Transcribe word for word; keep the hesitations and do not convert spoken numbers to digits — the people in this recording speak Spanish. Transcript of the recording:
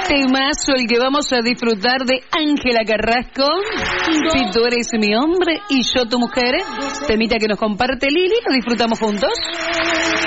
Temazo el que vamos a disfrutar de Ángela Carrasco. Si tú eres mi hombre y yo tu mujer. Temita que nos comparte Lili, lo disfrutamos juntos.